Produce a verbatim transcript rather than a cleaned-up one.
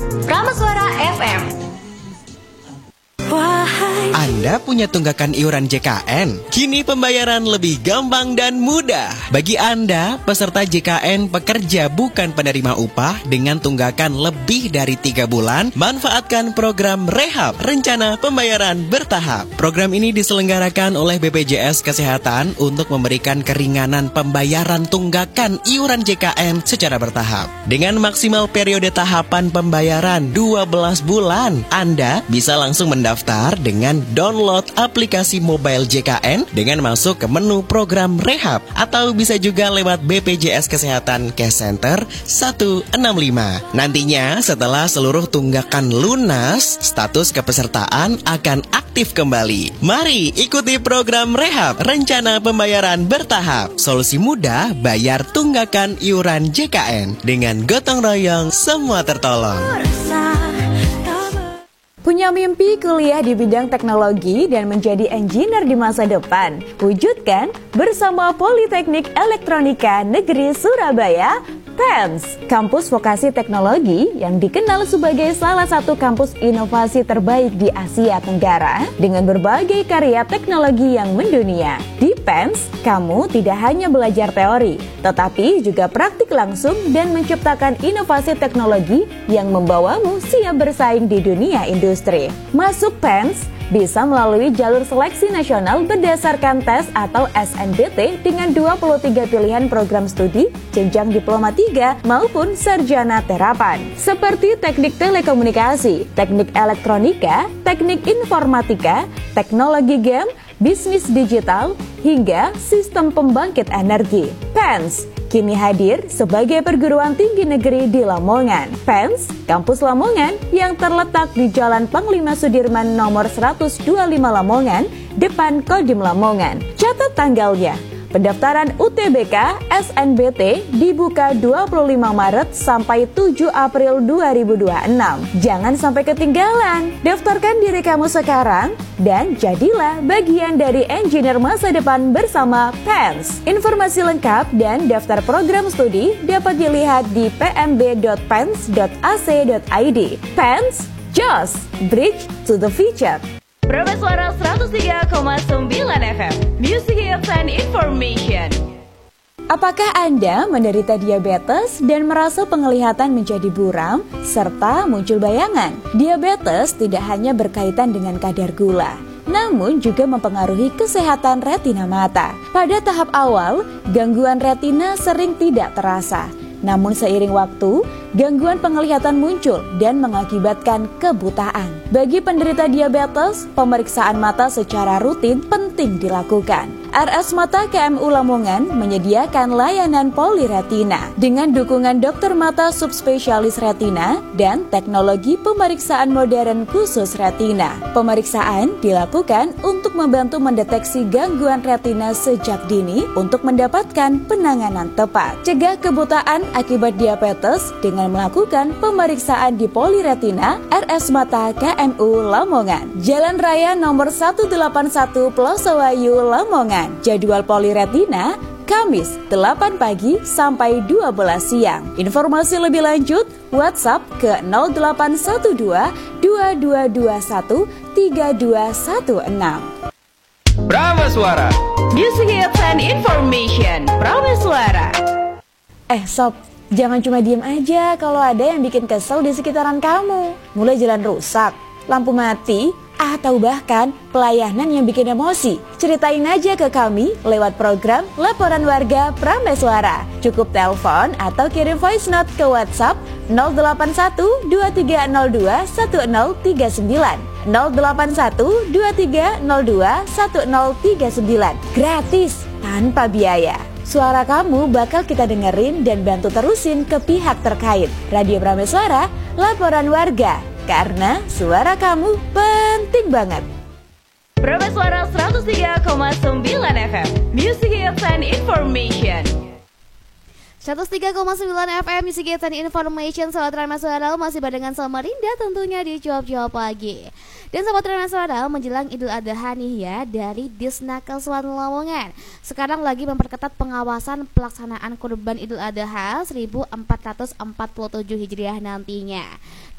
Prameswara F M. Anda punya tunggakan iuran J K N? Kini pembayaran lebih gampang dan mudah. Bagi Anda, peserta J K N pekerja bukan penerima upah dengan tunggakan lebih dari tiga bulan, manfaatkan program Rehab, Rencana Pembayaran Bertahap. Program ini diselenggarakan oleh B P J S Kesehatan untuk memberikan keringanan pembayaran tunggakan iuran J K N secara bertahap. Dengan maksimal periode tahapan pembayaran dua belas bulan, Anda bisa langsung mendaftar dengan download aplikasi mobile J K N dengan masuk ke menu program Rehab, atau bisa juga lewat B P J S Kesehatan Cash Center satu enam lima. Nantinya setelah seluruh tunggakan lunas, status kepesertaan akan aktif kembali. Mari ikuti program Rehab, Rencana Pembayaran Bertahap. Solusi mudah bayar tunggakan iuran J K N. Dengan gotong royong semua tertolong. Punya mimpi kuliah di bidang teknologi dan menjadi engineer di masa depan? Wujudkan bersama Politeknik Elektronika Negeri Surabaya, P E M S, kampus vokasi teknologi yang dikenal sebagai salah satu kampus inovasi terbaik di Asia Tenggara dengan berbagai karya teknologi yang mendunia. Di P E M S, kamu tidak hanya belajar teori, tetapi juga praktik langsung dan menciptakan inovasi teknologi yang membawamu siap bersaing di dunia industri. Masuk P E M S bisa melalui jalur seleksi nasional berdasarkan tes atau S N B T dengan dua puluh tiga pilihan program studi, jenjang diploma tiga maupun sarjana terapan. Seperti teknik telekomunikasi, teknik elektronika, teknik informatika, teknologi game, bisnis digital, hingga sistem pembangkit energi. P E M S kini hadir sebagai perguruan tinggi negeri di Lamongan. P E M S, Kampus Lamongan yang terletak di Jalan Panglima Sudirman nomor seratus dua puluh lima Lamongan, depan Kodim Lamongan. Catat tanggalnya. Pendaftaran U T B K S N B T dibuka dua puluh lima Maret sampai tujuh April dua ribu dua puluh enam. Jangan sampai ketinggalan. Daftarkan diri kamu sekarang dan jadilah bagian dari engineer masa depan bersama P E M S. Informasi lengkap dan daftar program studi dapat dilihat di p m b dot pens dot a c dot i d. P E M S, just bridge to the future. Prameswara seratus tiga koma sembilan F M, Music Hits and Information. Apakah Anda menderita diabetes dan merasa penglihatan menjadi buram serta muncul bayangan? Diabetes tidak hanya berkaitan dengan kadar gula, namun juga mempengaruhi kesehatan retina mata. Pada tahap awal, gangguan retina sering tidak terasa. Namun seiring waktu, gangguan penglihatan muncul dan mengakibatkan kebutaan. Bagi penderita diabetes, pemeriksaan mata secara rutin penting dilakukan. R S Mata K M U Lamongan menyediakan layanan poliretina dengan dukungan dokter mata subspesialis retina dan teknologi pemeriksaan modern khusus retina. Pemeriksaan dilakukan untuk membantu mendeteksi gangguan retina sejak dini untuk mendapatkan penanganan tepat. Cegah kebutaan akibat diabetes dengan melakukan pemeriksaan di poliretina R S Mata K M U Lamongan. Jalan Raya nomor seratus delapan puluh satu Plosowayu Lamongan. Jadwal poliretina Kamis delapan pagi sampai dua belas siang. Informasi lebih lanjut WhatsApp ke nol delapan satu dua dua dua dua satu tiga dua satu enam. Prameswara, Music Hits and Information. Prameswara. Eh sob, jangan cuma diem aja kalau ada yang bikin kesel di sekitaran kamu. Mulai jalan rusak, lampu mati, atau bahkan pelayanan yang bikin emosi. Ceritain aja ke kami lewat program Laporan Warga Prameswara. Cukup telepon atau kirim voice note ke WhatsApp nol delapan satu dua tiga nol dua satu nol tiga sembilan nol delapan satu dua tiga nol dua satu nol tiga sembilan. Gratis, tanpa biaya. Suara kamu bakal kita dengerin dan bantu terusin ke pihak terkait. Radio Prameswara, Laporan Warga. Karena suara kamu penting banget. Prameswara seratus tiga koma sembilan F M, Music Hits and Information. seratus tiga koma sembilan F M Music Hits and Information. Sobat Prameswara masih barengan sama Rinda tentunya di Jawab-Jawab Pagi. Dan Sobat Prameswara menjelang Idul Adha nih ya, dari Disnaker Lamongan sekarang lagi memperketat pengawasan pelaksanaan Kurban Idul Adha seribu empat ratus empat puluh tujuh Hijriah nantinya.